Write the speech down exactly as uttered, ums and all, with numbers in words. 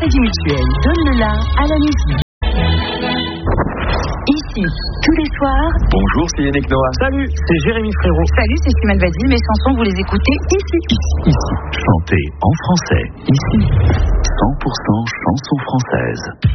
Crédit Mutuel donne le la à la musique. Ici, tous les soirs. Bonjour, c'est Yannick Noah. Salut, c'est Jérémy Frérot. Salut, c'est Simone Vadil. Mes chansons, vous les écoutez ici. Ici, ici. Chantez en français. Ici, cent pour cent chansons françaises.